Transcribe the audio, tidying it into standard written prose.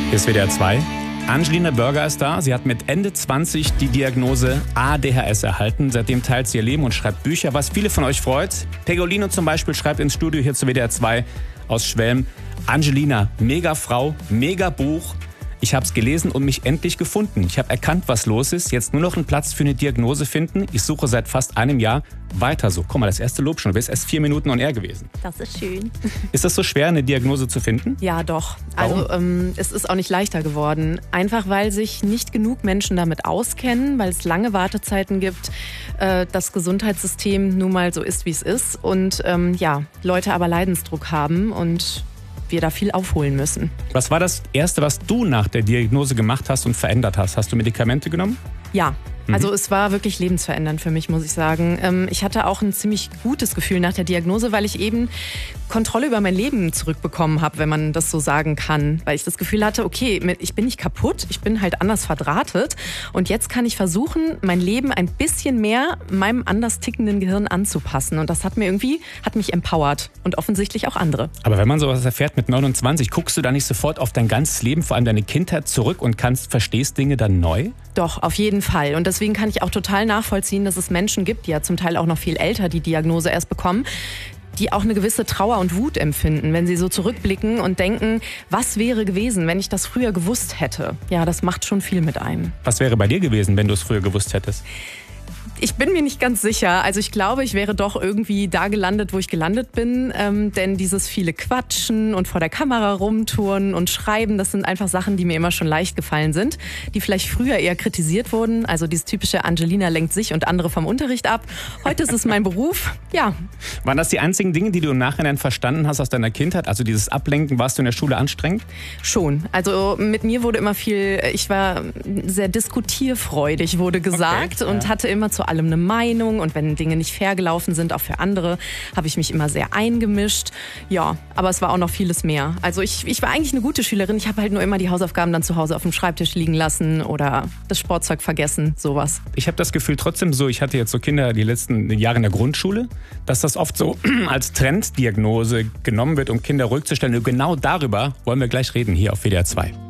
Hier ist WDR 2. Angelina Burger ist da. Sie hat mit Ende 20 die Diagnose ADHS erhalten. Seitdem teilt sie ihr Leben und schreibt Bücher, was viele von euch freut. Pegolino zum Beispiel schreibt ins Studio hier zu WDR 2 aus Schwelm: Angelina, mega Frau, mega Buch. Ich habe es gelesen und mich endlich gefunden. Ich habe erkannt, was los ist. Jetzt nur noch einen Platz für eine Diagnose finden. Ich suche seit fast einem Jahr. Weiter so. Guck mal, das erste Lob schon. Du bist erst 4 Minuten on air gewesen. Das ist schön. Ist das so schwer, eine Diagnose zu finden? Ja, doch. Warum? Also es ist auch nicht leichter geworden. Einfach weil sich nicht genug Menschen damit auskennen, weil es lange Wartezeiten gibt, das Gesundheitssystem nun mal so ist, wie es ist. Und Leute aber Leidensdruck haben und wir da viel aufholen müssen. Was war das Erste, was du nach der Diagnose gemacht hast und verändert hast? Hast du Medikamente genommen? Ja. Also es war wirklich lebensverändernd für mich, muss ich sagen. Ich hatte auch ein ziemlich gutes Gefühl nach der Diagnose, weil ich eben Kontrolle über mein Leben zurückbekommen habe, wenn man das so sagen kann. Weil ich das Gefühl hatte, okay, ich bin nicht kaputt, ich bin halt anders verdrahtet. Und jetzt kann ich versuchen, mein Leben ein bisschen mehr meinem anders tickenden Gehirn anzupassen. Und das hat mich empowert und offensichtlich auch andere. Aber wenn man sowas erfährt mit 29, guckst du da nicht sofort auf dein ganzes Leben, vor allem deine Kindheit zurück und verstehst Dinge dann neu? Doch, auf jeden Fall. Und deswegen kann ich auch total nachvollziehen, dass es Menschen gibt, die ja zum Teil auch noch viel älter die Diagnose erst bekommen, die auch eine gewisse Trauer und Wut empfinden, wenn sie so zurückblicken und denken, was wäre gewesen, wenn ich das früher gewusst hätte? Ja, das macht schon viel mit einem. Was wäre bei dir gewesen, wenn du es früher gewusst hättest? Ich bin mir nicht ganz sicher. Also ich glaube, ich wäre doch irgendwie da gelandet, wo ich gelandet bin. Denn dieses viele Quatschen und vor der Kamera rumtouren und schreiben, das sind einfach Sachen, die mir immer schon leicht gefallen sind, die vielleicht früher eher kritisiert wurden. Also dieses typische Angelina lenkt sich und andere vom Unterricht ab. Heute ist es mein Beruf. Ja. Waren das die einzigen Dinge, die du im Nachhinein verstanden hast aus deiner Kindheit? Also dieses Ablenken, warst du in der Schule anstrengend? Schon. Also mit mir wurde immer ich war sehr diskutierfreudig, wurde gesagt, und hatte immer zu allem eine Meinung, und wenn Dinge nicht fair gelaufen sind, auch für andere, habe ich mich immer sehr eingemischt. Ja, aber es war auch noch vieles mehr. Also ich war eigentlich eine gute Schülerin, ich habe halt nur immer die Hausaufgaben dann zu Hause auf dem Schreibtisch liegen lassen oder das Sportzeug vergessen, sowas. Ich habe das Gefühl trotzdem so, ich hatte jetzt so Kinder die letzten Jahre in der Grundschule, dass das oft so als Trenddiagnose genommen wird, um Kinder ruhig zu stellen. Und genau darüber wollen wir gleich reden hier auf WDR 2.